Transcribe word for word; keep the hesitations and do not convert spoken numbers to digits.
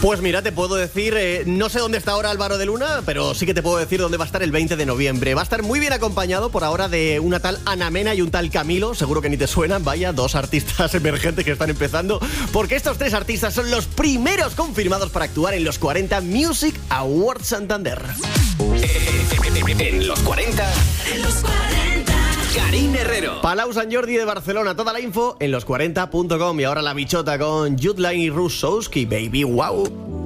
Pues mira, te puedo decir, eh, no sé dónde está ahora Álvaro de Luna, pero sí que te puedo decir dónde va a estar el veinte de noviembre. Va a estar muy bien acompañado por ahora de una tal Ana Mena y un tal Camilo, seguro que ni te suenan, vaya, dos artistas emergentes que están empezando, porque estos tres artistas son los primeros confirmados para actuar en los cuarenta Music Awards Santander. En los cuarenta... En los cuarenta... Carine Herrero. Palau Sant Jordi de Barcelona, toda la info en los cuarenta punto com. Y ahora la bichota con Jutline y Russowski, baby, wow.